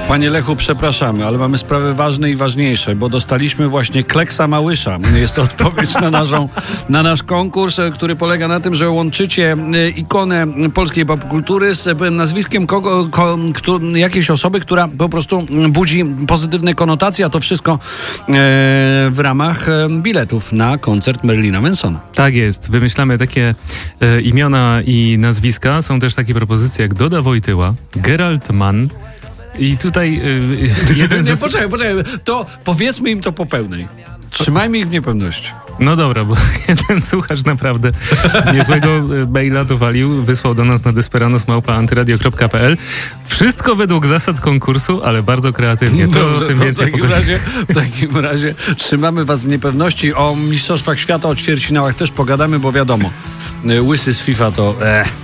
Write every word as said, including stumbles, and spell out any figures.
Panie Lechu, przepraszamy, ale mamy sprawy ważne i ważniejsze, bo dostaliśmy właśnie Kleksa Małysza. Jest to odpowiedź na, naszą, na nasz konkurs, który polega na tym, że łączycie ikonę polskiej popkultury z nazwiskiem kogo, ko, kto, jakiejś osoby, która po prostu budzi pozytywne konotacje, a to wszystko e, w ramach biletów na koncert Marylina Mansona. Tak jest. Wymyślamy takie e, imiona i nazwiska. Są też takie propozycje jak Doda Wojtyła, Gerald Mann. I tutaj y, jeden Nie, z... poczekaj, poczekaj, to powiedzmy im to po pełnej. Trzymajmy ich w niepewności. No dobra, bo jeden słuchacz naprawdę niezłego maila dowalił, wysłał do nas na desperanos małpa antyradio kropka p l. Wszystko według zasad konkursu, ale bardzo kreatywnie. To Dobrze, tym to więcej w takim, razie, w takim razie trzymamy was w niepewności. O Mistrzostwach Świata, o ćwierćfinałach też pogadamy, bo wiadomo, łysy z FIFA to... Eh.